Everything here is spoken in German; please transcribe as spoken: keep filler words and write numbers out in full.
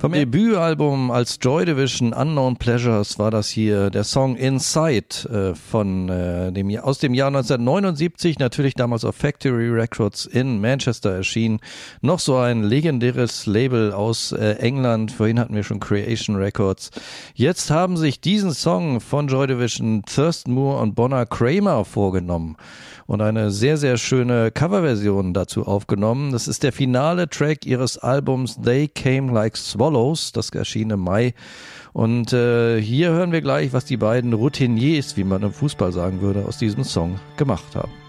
Vom Debütalbum als Joy Division Unknown Pleasures war das hier der Song Inside äh, von äh, dem aus dem Jahr neunzehnhundertneunundsiebzig, natürlich damals auf Factory Records in Manchester erschienen. Noch so ein legendäres Label aus äh, England, vorhin hatten wir schon Creation Records. Jetzt haben sich diesen Song von Joy Division Thurston Moore und Bonner Kramer vorgenommen und eine sehr, sehr schöne Coverversion dazu aufgenommen. Das ist der finale Track ihres Albums They Came Like Swallows. Das erschien im Mai. Und äh, hier hören wir gleich, was die beiden Routiniers, wie man im Fußball sagen würde, aus diesem Song gemacht haben.